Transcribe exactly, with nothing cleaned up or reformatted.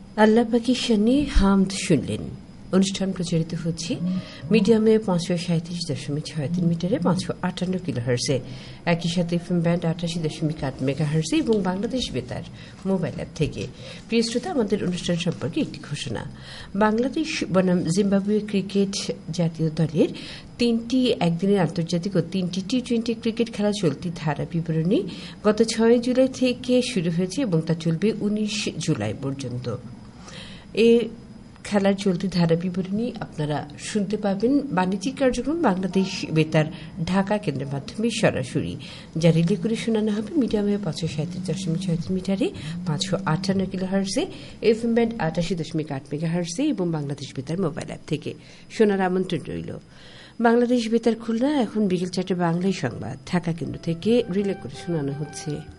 আল্লাহ পাকি শানে হামদ শুনলেন। অনুষ্ঠান প্রচারিত হচ্ছে মিডিয়ামে পাঁচশো সাঁত্রিশ দশমিক ছয় তিন মিটারে পাঁচশো আটান্ন কিলো হার্সে, একই সাথে এফএম ব্যান্ড আটাশি দশমিক আট মেগা হার্সে এবং বাংলাদেশ বেতার মোবাইল অ্যাপ থেকে। প্রিয় শ্রোতা, আমাদের অনুষ্ঠান সম্পর্কে একটি ঘোষণা। বাংলাদেশ বনাম জিম্বাবুয়ে ক্রিকেট জাতীয় দলের তিনটি একদিনের আন্তর্জাতিক ও তিনটি টি টোয়েন্টি ক্রিকেট খেলা চলতি ধারা বিবরণী গত ছয় জুলাই থেকে শুরু হয়েছে এবং তা চলবে উনিশ জুলাই পর্যন্ত। এ খেলার চলতি ধারা বিবরণী আপনারা শুনতে পাবেন বাণিজ্যিক কার্যক্রম বাংলাদেশ বেতার ঢাকা কেন্দ্রের মাধ্যমে সরাসরি, যা রিলে করে শোনানো হবে মিডিয়ামে পাঁচশো সাঁত্রিশ দশমিক ছয় মিটারে পাঁচশো আটান্ন কিলো হার্সে, এফএম ব্যান্ড আটাশি দশমিক আট মেগা হার্সে এবং বাংলাদেশ বেতার মোবাইল অ্যাপ থেকে। শোনার আমন্ত্রণ রইল। বাংলাদেশ বেতার খুলনা এখন বিকেল চারটে বাংলায় সংবাদ ঢাকা কেন্দ্র থেকে রিলে করে শোনানো হচ্ছে।